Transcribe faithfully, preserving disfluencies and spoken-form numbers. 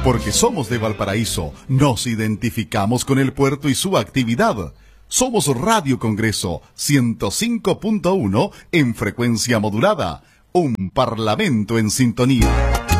Porque somos de Valparaíso, nos identificamos con el puerto y su actividad. Somos Radio Congreso ciento cinco punto uno en frecuencia modulada. Un parlamento en sintonía.